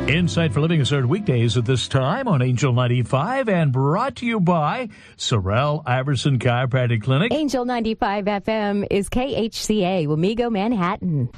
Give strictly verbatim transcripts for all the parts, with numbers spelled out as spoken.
Insight for Living is heard weekdays at this time on Angel ninety-five and brought to you by Sorrel Iverson Chiropractic Clinic. Angel ninety-five F M is K H C A, Wamego, Manhattan.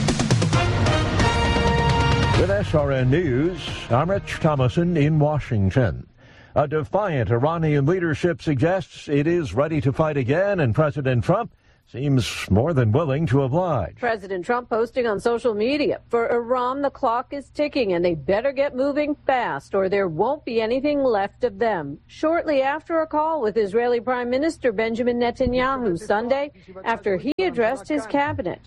With S R N News, I'm Rich Thomason in Washington. A defiant Iranian leadership suggests it is ready to fight again, and President Trump seems more than willing to oblige. President Trump posting on social media, for Iran, the clock is ticking and they better get moving fast or there won't be anything left of them. Shortly after a call with Israeli Prime Minister Benjamin Netanyahu Sunday, after he addressed his cabinet.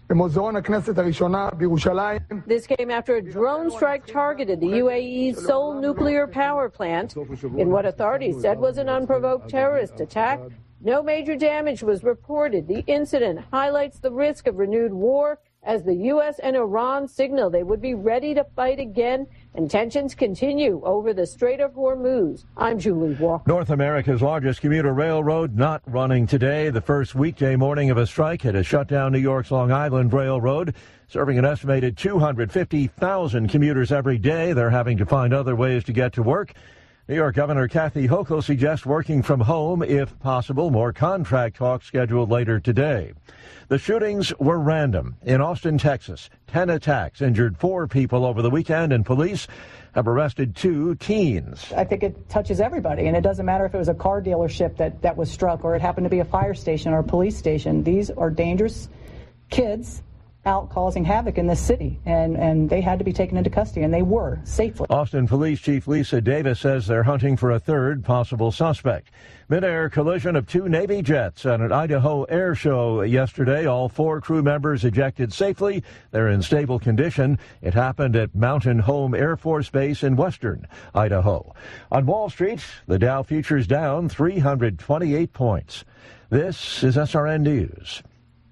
This came after a drone strike targeted the U A E's Seoul nuclear power plant in what authorities said was an unprovoked terrorist attack. No major damage was reported. The incident highlights the risk of renewed war as the U S and Iran signal they would be ready to fight again, and tensions continue over the Strait of Hormuz. I'm Julie Walker. North America's largest commuter railroad not running today. The first weekday morning of a strike had to shut down New York's Long Island Railroad, serving an estimated two hundred fifty thousand commuters every day. They're having to find other ways to get to work. New York Governor Kathy Hochul suggests working from home if possible. More contract talks scheduled later today. The shootings were random. In Austin, Texas, ten attacks injured four people over the weekend, and police have arrested two teens. I think it touches everybody, and it doesn't matter if it was a car dealership that, that was struck or it happened to be a fire station or a police station. These are dangerous kids out causing havoc in this city, and, and they had to be taken into custody, and they were, safely. Austin Police Chief Lisa Davis says they're hunting for a third possible suspect. Mid-air collision of two Navy jets at an Idaho air show yesterday. All four crew members ejected safely. They're in stable condition. It happened at Mountain Home Air Force Base in western Idaho. On Wall Street, the Dow futures down three hundred twenty-eight points. This is S R N News.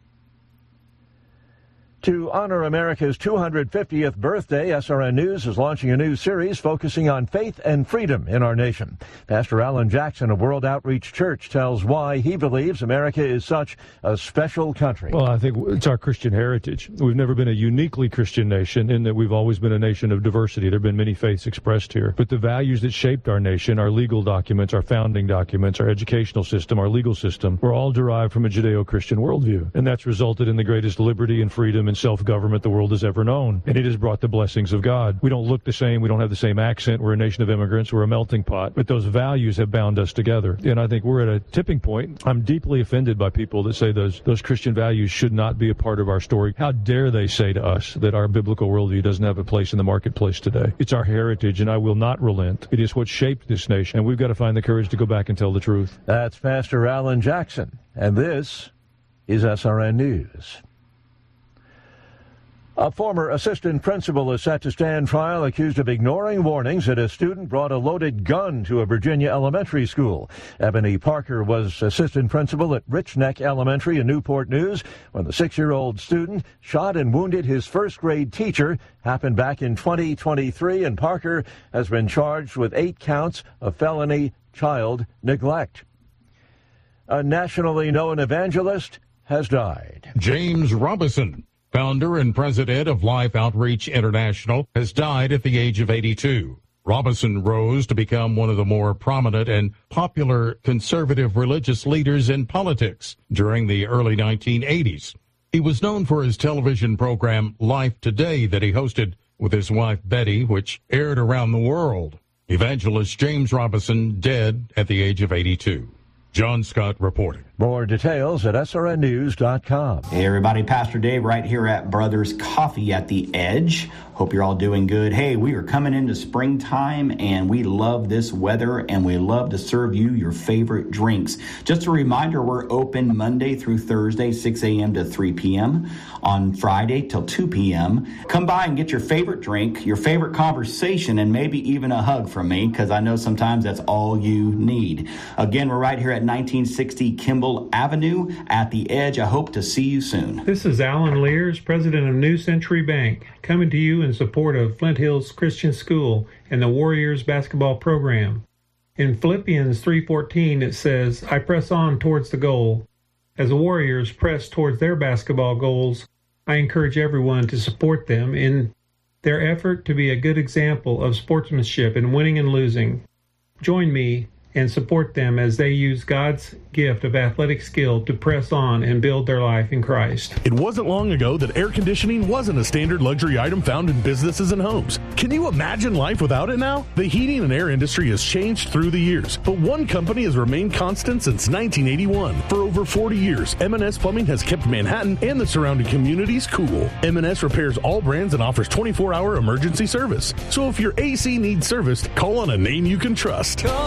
To honor America's two hundred fiftieth birthday, S R N News is launching a new series focusing on faith and freedom in our nation. Pastor Alan Jackson of World Outreach Church tells why he believes America is such a special country. Well, I think it's our Christian heritage. We've never been a uniquely Christian nation in that we've always been a nation of diversity. There have been many faiths expressed here. But the values that shaped our nation, our legal documents, our founding documents, our educational system, our legal system, were all derived from a Judeo-Christian worldview. And that's resulted in the greatest liberty and freedom and self-government the world has ever known. And it has brought the blessings of God. We don't look the same. We don't have the same accent. We're a nation of immigrants. We're a melting pot. But those values have bound us together. And I think we're at a tipping point. I'm deeply offended by people that say those, those Christian values should not be a part of our story. How dare they say to us that our biblical worldview doesn't have a place in the marketplace today? It's our heritage, and I will not relent. It is what shaped this nation, and we've got to find the courage to go back and tell the truth. That's Pastor Alan Jackson, and this is S R N News. A former assistant principal is set to stand trial accused of ignoring warnings that a student brought a loaded gun to a Virginia elementary school. Ebony Parker was assistant principal at Rich Neck Elementary in Newport News when the six-year-old student shot and wounded his first-grade teacher. Happened back in twenty twenty-three, and Parker has been charged with eight counts of felony child neglect. A nationally known evangelist has died. James Robison, founder and president of Life Outreach International, has died at the age of eighty-two. Robison rose to become one of the more prominent and popular conservative religious leaders in politics during the early nineteen eighties. He was known for his television program Life Today that he hosted with his wife Betty, which aired around the world. Evangelist James Robison dead at the age of eighty-two. John Scott reporting. More details at S R N news dot com. Hey everybody, Pastor Dave right here at Brothers Coffee at the Edge. Hope you're all doing good. Hey, we are coming into springtime and we love this weather and we love to serve you your favorite drinks. Just a reminder, we're open Monday through Thursday, six a.m. to three p.m. on Friday till two p.m. Come by and get your favorite drink, your favorite conversation, and maybe even a hug from me, because I know sometimes that's all you need. Again, we're right here at nineteen sixty Kimball Avenue at the Edge. I hope to see you soon. This is Alan Lears, president of New Century Bank, coming to you in support of Flint Hills Christian School and the Warriors basketball program. In Philippians three fourteen, it says, I press on towards the goal. As the Warriors press towards their basketball goals, I encourage everyone to support them in their effort to be a good example of sportsmanship in winning and losing. Join me and support them as they use God's gift of athletic skill to press on and build their life in Christ. It wasn't long ago that air conditioning wasn't a standard luxury item found in businesses and homes. Can you imagine life without it now? The heating and air industry has changed through the years, but one company has remained constant since nineteen eighty-one. For over forty years, M and S Plumbing has kept Manhattan and the surrounding communities cool. M and S repairs all brands and offers twenty-four hour emergency service. So if your A C needs serviced, call on a name you can trust.